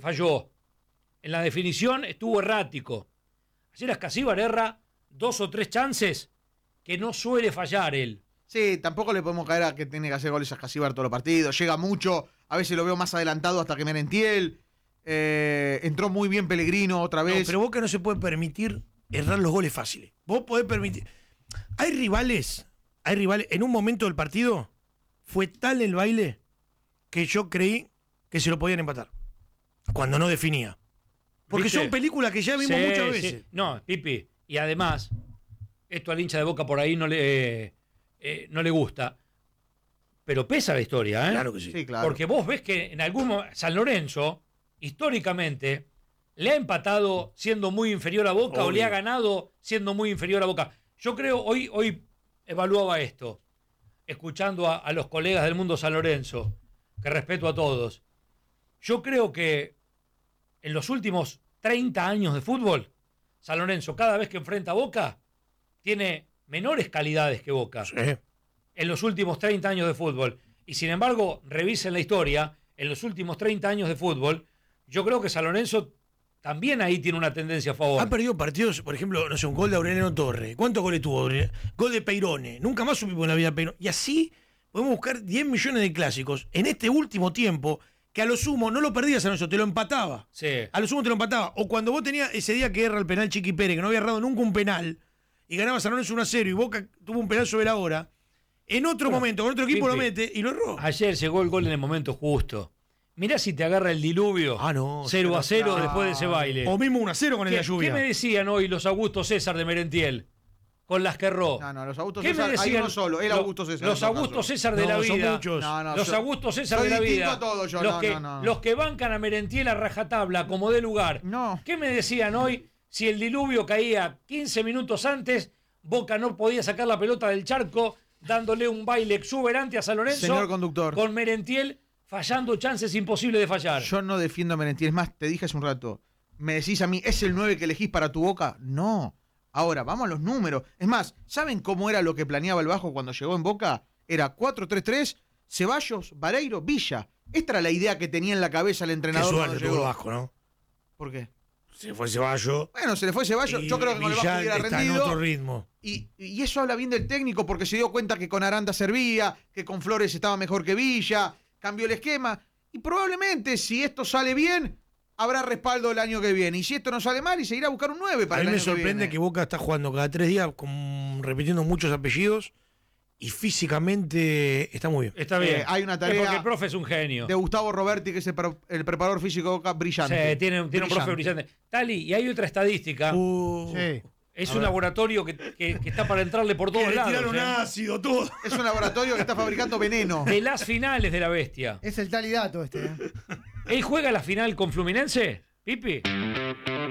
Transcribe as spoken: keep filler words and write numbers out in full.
falló. En la definición estuvo errático. Ayer Ascasíbar erra dos o tres chances que no suele fallar él. Sí, tampoco le podemos caer a que tiene que hacer goles a Ascasíbar todos los partidos. Llega mucho, a veces lo veo más adelantado hasta que Merentiel. Eh, entró muy bien Pellegrino otra vez. No, pero Boca no se puede permitir errar los goles fáciles. Vos podés permitir. Hay rivales, hay rivales. En un momento del partido fue tal el baile que yo creí que se lo podían empatar. Cuando no definía. Porque ¿Viste? son películas que ya vimos Sí, muchas sí. veces. No, Pipi. Y además, esto al hincha de Boca por ahí no le, eh, eh, no le gusta. Pero pesa la historia, ¿eh? Claro que sí. Sí, claro. Porque vos ves que en algún momento San Lorenzo, históricamente, le ha empatado siendo muy inferior a Boca Obvio. o le ha ganado siendo muy inferior a Boca. Yo creo, hoy, hoy evaluaba esto, escuchando a, a los colegas del mundo San Lorenzo, que respeto a todos. Yo creo que en los últimos treinta años de fútbol, San Lorenzo, cada vez que enfrenta a Boca, tiene menores calidades que Boca. Sí. En los últimos treinta años de fútbol. Y sin embargo, revisen la historia, en los últimos treinta años de fútbol, yo creo que San Lorenzo también ahí tiene una tendencia a favor. Ha perdido partidos, por ejemplo, no sé, un gol de Aureliano Torres. ¿Cuántos goles tuvo Aureliano? Gol de Peirone. Nunca más supimos en la vida de Peirone. Y así podemos buscar diez millones de clásicos en este último tiempo, que a lo sumo no lo perdías San Lorenzo, te lo empataba. Sí. A lo sumo te lo empataba. O cuando vos tenías ese día que erra el penal Chiqui Pérez, que no había errado nunca un penal, y ganaba San Lorenzo uno a cero, y Boca tuvo un penal sobre la hora, en otro Bueno, momento, con otro equipo Pipi, lo mete y lo erró. Ayer llegó el gol en el momento justo. Mirá si te agarra el diluvio. Ah, no, cero a cero claro. después de ese baile. O mismo uno a cero con el de ¿Qué, la lluvia. ¿Qué me decían hoy los Augusto César de Merentiel? Con las que erró. No, no, los Augusto ¿Qué me César, hay decían uno solo, el lo- Augusto César. Los en todo Augusto caso. César de No, la son vida. muchos. No, no, los yo- Augusto César soy de la distinto vida. a todos yo, los, no, que, no, no. los que bancan a Merentiel a rajatabla, como de lugar. No. ¿Qué me decían hoy? Si el diluvio caía quince minutos antes, Boca no podía sacar la pelota del charco, dándole un baile exuberante a San Lorenzo. Señor conductor. Con Merentiel fallando chances imposibles de fallar. Yo no defiendo a Merentiel. Es más, te dije hace un rato, me decís a mí, ¿es el nueve que elegís para tu Boca? No. Ahora, vamos a los números. Es más, ¿saben cómo era lo que planeaba el Bajo cuando llegó en Boca? Era cuatro tres tres, Ceballos, Vareiro, Villa. Esta era la idea que tenía en la cabeza el Qué entrenador suerte cuando tuvo el llegó. Vasco, ¿no? ¿Por qué? Se fue Ceballos. Bueno, se le fue Ceballos. Y Yo creo que con el Vasco Villar hubiera está en rendido. otro ritmo. Y, y eso habla bien del técnico porque se dio cuenta que con Aranda servía, que con Flores estaba mejor que Villa, cambió el esquema. Y probablemente, si esto sale bien, habrá respaldo el año que viene. Y si esto no sale mal, y se irá a buscar un nueve para A mí el me año sorprende que, que, viene. Boca está jugando cada tres días con, repitiendo muchos apellidos y físicamente está muy bien. Está bien. Eh, hay una Es tarea porque el profe es un genio. De Gustavo Roberti, que es el, pre- el preparador físico de Boca, brillante. Sí, tiene, tiene un profe brillante. Tali, y hay otra estadística. Uh, Sí. es a un ver. laboratorio que, que- que está para entrarle por que todos le lados. tiraron ¿eh? ácido, todo. Es un laboratorio que está fabricando veneno. De las finales de la bestia. Es el talidato este. ¿eh? ¿Él juega la final con Fluminense, Pipi?